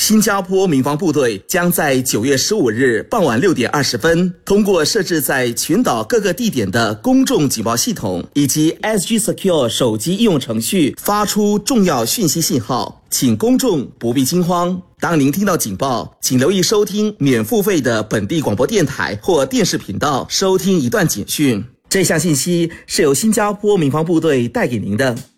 新加坡民防部队将在9月15日傍晚6点20分，通过设置在群岛各个地点的公众警报系统以及 SG Secure 手机应用程序发出重要讯息信号，请公众不必惊慌。当您听到警报，请留意收听免付费的本地广播电台或电视频道，收听一段警讯。这项信息是由新加坡民防部队带给您的。